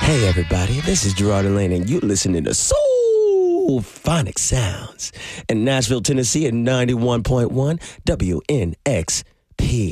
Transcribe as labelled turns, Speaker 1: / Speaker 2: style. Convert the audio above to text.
Speaker 1: Hey, everybody, this is Gerard Lane, and you're listening to Soul Phonic Sounds in Nashville, Tennessee at 91.1 WNXP.